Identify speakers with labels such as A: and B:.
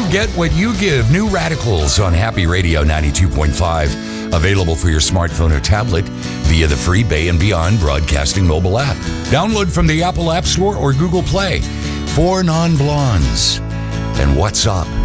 A: get what you give. New Radicals on Happy Radio 92.5. Available for your smartphone or tablet via the free Bay and Beyond Broadcasting mobile app. Download from the Apple App Store or Google Play. 4 Non-Blondes. And What's Up?